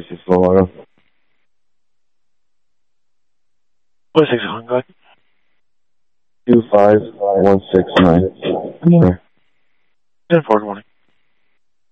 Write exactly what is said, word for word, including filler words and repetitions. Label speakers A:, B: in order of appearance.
A: six four.
B: What is it, go ahead.
A: Two five one six nine.
B: ten four, good morning.